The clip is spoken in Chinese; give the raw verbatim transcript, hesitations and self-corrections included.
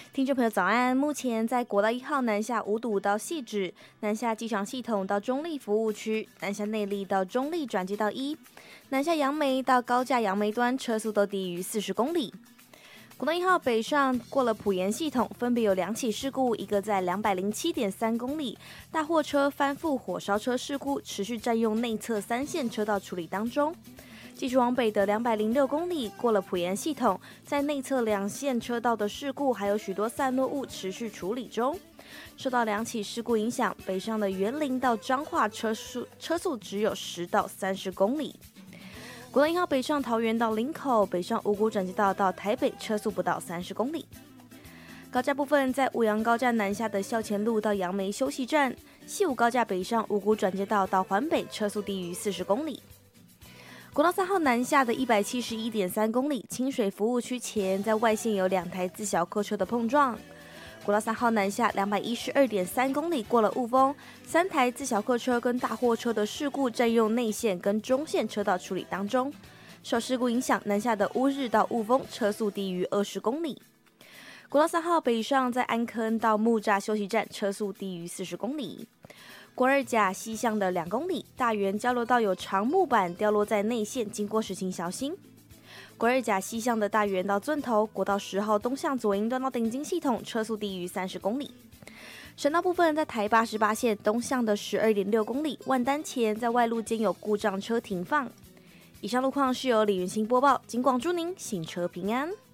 听众朋友早安，目前在国道一号南下五堵到汐止，南下机场系统到中立服务区，南下内坜到中立转接到一，南下杨梅到高架杨梅端车速都低于四十公里。国道一号北上过了埔盐系统，分别有两起事故，一个在两百零七点三公里，大货车翻覆火烧车事故，持续占用内侧三线车道处理当中。继续往北的两百零六公里，过了埔盐系统，在内侧两线车道的事故，还有许多散落物持续处理中。受到两起事故影响，北上的员林到彰化车速车速只有十到三十公里。国道一号北上桃园到林口，北上五股转接道到台北车速不到三十公里。高架部分，在五杨高架南下的校前路到杨梅休息站，西武高架北上五股转接道到环北车速低于四十公里。国道三号南下的一百七十一点三公里，清水服务区前在外线有两台自小客车的碰撞。国道三号南下两百一十二点三公里，过了雾峰，三台自小客车跟大货车的事故占用内线跟中线车道处理当中。受事故影响，南下的乌日到雾峰车速低于二十公里。国道三号北上在安坑到木栅休息站车速低于四十公里。国二甲西向的两公里，大园交流道有长木板掉落在内线，经过时请小心。国二甲西向的大园到圳头，国道十号东向左营段到顶金系统车速低于三十公里。省道部分，在台八十八线东向的十二点六公里，万丹前在外路间有故障车停放。以上路况是由李云欣播报，警广祝您行车平安。